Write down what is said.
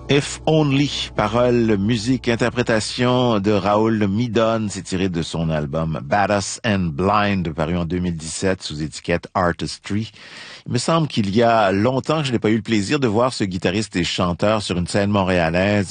If Only, paroles, musique, interprétation de Raoul Midon, c'est tiré de son album Badass and Blind, paru en 2017 sous étiquette Artistry. Il me semble qu'il y a longtemps que je n'ai pas eu le plaisir de voir ce guitariste et chanteur sur une scène montréalaise.